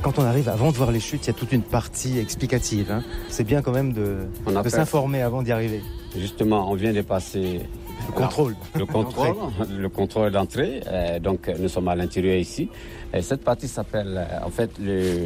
Quand on arrive, avant de voir les chutes, il y a toute une partie explicative. Hein. C'est bien quand même de s'informer avant d'y arriver. Justement, on vient de passer le contrôle. Le contrôle d'entrée. Donc, nous sommes à l'intérieur ici. Et cette partie s'appelle en fait le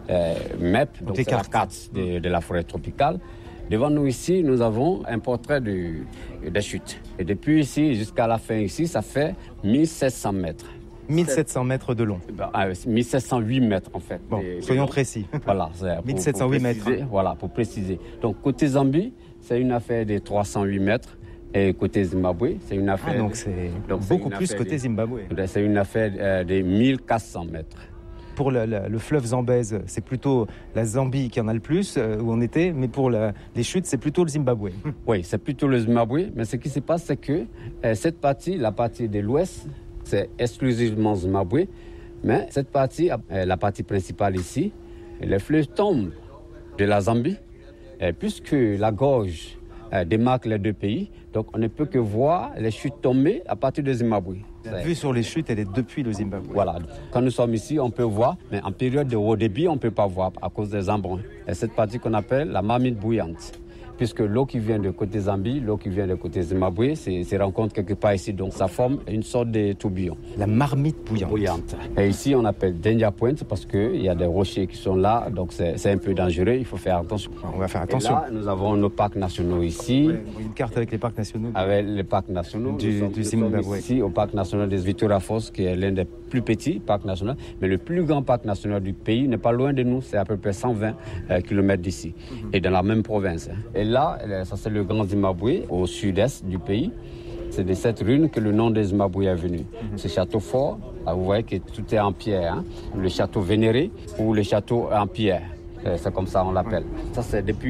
MEP, donc c'est la carte de la forêt tropicale. Devant nous ici, nous avons un portrait des chutes. Et depuis ici jusqu'à la fin ici, ça fait 1700 mètres. 1700 mètres de long. 1708 mètres en fait. Bon, soyons précis. Voilà, 1708 mètres. Voilà, pour préciser. Donc côté Zambie, c'est une affaire de 308 mètres. Et côté Zimbabwe, c'est une affaire... donc c'est beaucoup plus côté Zimbabwe. C'est une affaire de 1400 mètres. Pour le fleuve Zambèze, c'est plutôt la Zambie qui en a le plus, où on était, mais pour les chutes, c'est plutôt le Zimbabwe. Oui, c'est plutôt le Zimbabwe, mais ce qui se passe, c'est que cette partie, la partie de l'ouest, c'est exclusivement Zimbabwe, mais cette partie, la partie principale ici, les fleuves tombent de la Zambie, puisque la gorge démarque les deux pays, donc on ne peut que voir les chutes tomber à partir de Zimbabwe. La vue sur les chutes, elle est depuis le Zimbabwe. Voilà. Quand nous sommes ici, on peut voir, mais en période de haut débit, on ne peut pas voir à cause des embruns. Et cette partie qu'on appelle la marmite bouillante. Puisque l'eau qui vient de côté Zambie, l'eau qui vient de côté Zimbabwe, se rencontre quelque part ici. Donc ça forme une sorte de tourbillon. La marmite bouillante. Et ici, on appelle Danger Point parce qu'il y a des rochers qui sont là. Donc c'est un peu dangereux, il faut faire attention. On va faire attention. Et là, nous avons nos parcs nationaux ici. Une carte avec les parcs nationaux. Avec les parcs nationaux du Zimbabwe. Ici, au parc national des Victoria Falls, qui est l'un des plus petits parcs nationaux. Mais le plus grand parc national du pays n'est pas loin de nous. C'est à peu près 120 km d'ici. Et dans la même province. Et là, ça c'est le Grand Zimbabwe, au sud-est du pays. C'est de cette rune que le nom de Zimbabwe est venu. Ce château fort, là, vous voyez que tout est en pierre. Hein? Le château vénéré ou le château en pierre. C'est comme ça on l'appelle. Ça c'est depuis